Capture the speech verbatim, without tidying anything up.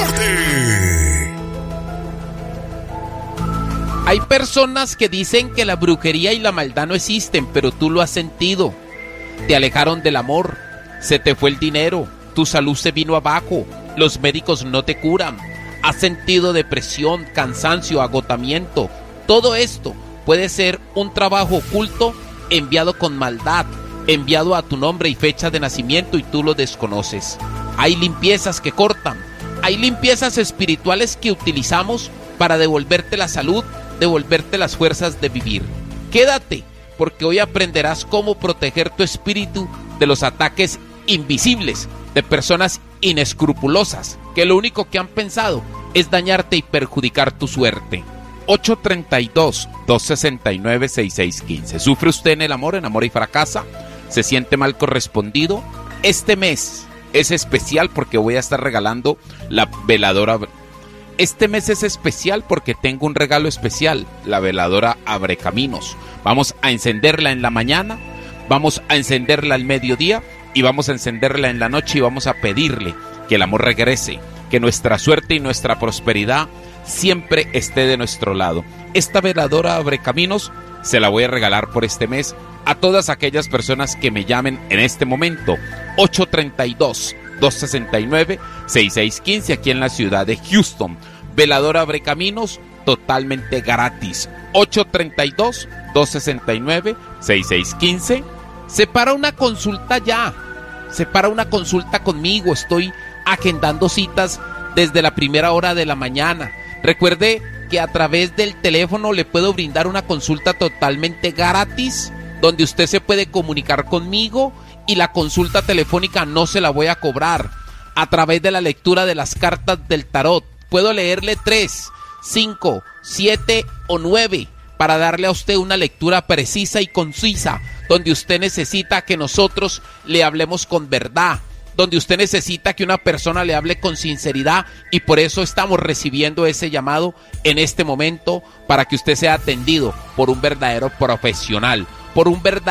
tarde. Hay personas que dicen que la brujería y la maldad no existen, pero tú lo has sentido. Te alejaron del amor, se te fue el dinero, tu salud se vino abajo, los médicos no te curan, has sentido depresión, cansancio, agotamiento. Todo esto puede ser un trabajo oculto enviado con maldad, enviado a tu nombre y fecha de nacimiento y tú lo desconoces. Hay limpiezas que cortan, hay limpiezas espirituales que utilizamos para devolverte la salud, devolverte las fuerzas de vivir. Quédate, porque hoy aprenderás cómo proteger tu espíritu de los ataques invisibles de personas inescrupulosas que lo único que han pensado es dañarte y perjudicar tu suerte. ocho treinta y dos, dos sesenta y nueve, sesenta y seis quince. ¿Sufre usted en el amor, enamora y fracasa? ¿Se siente mal correspondido? Este mes es especial porque voy a estar regalando la veladora. Este mes es especial porque tengo un regalo especial, la veladora Abrecaminos. Vamos a encenderla en la mañana, vamos a encenderla al mediodía y vamos a encenderla en la noche y vamos a pedirle que el amor regrese, que nuestra suerte y nuestra prosperidad siempre esté de nuestro lado. Esta veladora Abrecaminos se la voy a regalar por este mes a todas aquellas personas que me llamen en este momento. ocho treinta y dos, dos sesenta y nueve, sesenta y seis quince aquí en la ciudad de Houston. Veladora Abrecaminos totalmente gratis. ocho treinta y dos, dos sesenta y nueve, sesenta y seis quince. Separa una consulta ya. Separa una consulta conmigo. Estoy agendando citas desde la primera hora de la mañana. Recuerde que a través del teléfono le puedo brindar una consulta totalmente gratis, donde usted se puede comunicar conmigo y la consulta telefónica no se la voy a cobrar. A través de la lectura de las cartas del tarot, puedo leerle tres, cinco, siete o nueve para darle a usted una lectura precisa y concisa, donde usted necesita que nosotros le hablemos con verdad, donde usted necesita que una persona le hable con sinceridad, y por eso estamos recibiendo ese llamado en este momento para que usted sea atendido por un verdadero profesional, por un verdadero